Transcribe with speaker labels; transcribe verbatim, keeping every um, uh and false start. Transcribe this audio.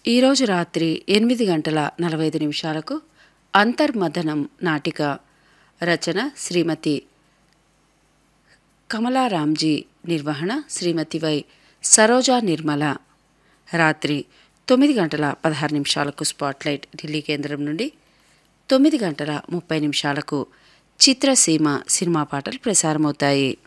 Speaker 1: ఈరోజు రాత్రి ఎనిమిది గంటల నలభై ఐదు నిమిషాలకు అంతర్మథనం నాటిక. రచన శ్రీమతి కమలారాంజీ. నిర్వహణ శ్రీమతి వై సరోజా నిర్మల. రాత్రి తొమ్మిది గంటల పదహారు నిమిషాలకు స్పాట్లైట్ ఢిల్లీ కేంద్రం నుండి, తొమ్మిది గంటల ముప్పై నిమిషాలకు చిత్రసీమ సినిమా పాటలు ప్రసారమవుతాయి.